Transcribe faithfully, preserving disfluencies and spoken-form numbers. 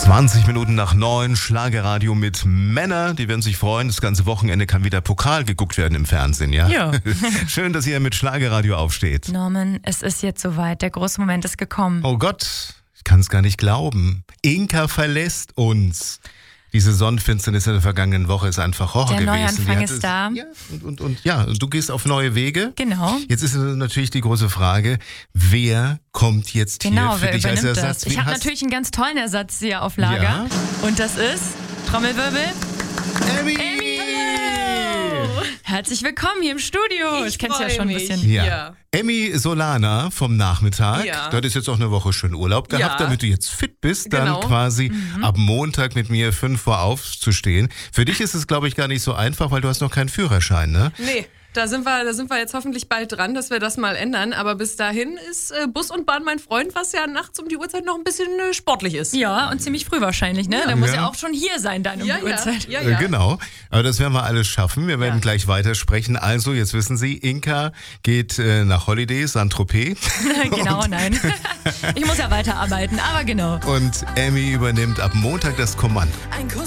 zwanzig Minuten nach neun, Schlagerradio mit Männern. Die werden sich freuen. Das ganze Wochenende kann wieder Pokal geguckt werden im Fernsehen, ja? Ja. Schön, dass ihr mit Schlagerradio aufsteht. Norman, es ist jetzt soweit. Der große Moment ist gekommen. Oh Gott, ich kann es gar nicht glauben. Inka verlässt uns. Diese Sonnenfinsternis in der vergangenen Woche ist einfach Horror Der gewesen. Neuanfang ist ist da. Ja, und, und, und ja, du gehst auf neue Wege. Genau. Jetzt ist natürlich die große Frage, wer kommt jetzt Genau, hier für wer dich als übernimmt Ersatz? das? Ich Wen habe hast- natürlich einen ganz tollen Ersatz hier auf Lager. Ja. Und das ist, Trommelwirbel, Emmy! Emmy! Herzlich willkommen hier im Studio. Ich Ich kenn's ja freu schon ein mich. bisschen. Ja. Ja. Emmy Solana vom Nachmittag. Ja. Du hattest jetzt auch eine Woche schön Urlaub gehabt, Ja. damit du jetzt fit bist, dann Genau. quasi ab Montag mit mir fünf vor aufzustehen. Für dich ist es, glaube ich, gar nicht so einfach, weil du hast noch keinen Führerschein, ne? Nee, da sind wir, da sind wir jetzt hoffentlich bald dran, dass wir das mal ändern. Aber bis dahin ist äh, Bus und Bahn mein Freund, was ja nachts um die Uhrzeit noch ein bisschen äh, sportlich ist. Ja, und ziemlich früh wahrscheinlich, ne? Der muss Ja. ja auch schon hier sein dann um ja, die Uhrzeit. ja, Äh, ja. Genau, aber das werden wir alles schaffen. Wir werden Ja. gleich weitersprechen. Also, jetzt wissen Sie, Inka geht äh, nach Holidays, Saint-Tropez. Genau, nein. Ich muss ja weiterarbeiten, aber genau. Und Emmy übernimmt ab Montag das Kommando. Ein Kuss